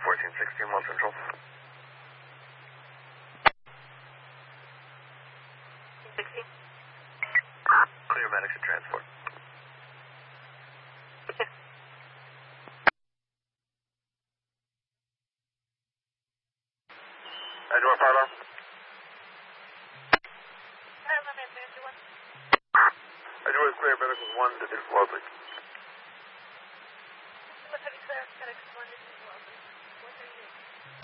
1416, 1 Central. Clear medics and transport. Edgewater fire alarm. Edgewater clear, medical 1 to Wellesley.